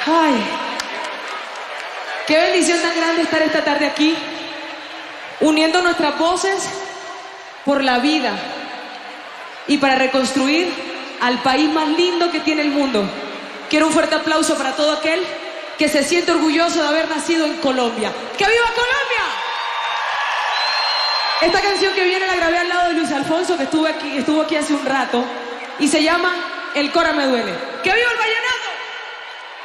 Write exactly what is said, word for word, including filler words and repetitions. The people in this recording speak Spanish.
Ay, qué bendición tan grande estar esta tarde aquí, uniendo nuestras voces por la vida y para reconstruir al país más lindo que tiene el mundo. Quiero un fuerte aplauso para todo aquel que se siente orgulloso de haber nacido en Colombia. ¡Que viva Colombia! Esta canción que viene la grabé al lado de Luis Alfonso, que estuvo aquí, estuvo aquí hace un rato, y se llama El Cora Me Duele. ¡Que viva el vallenato!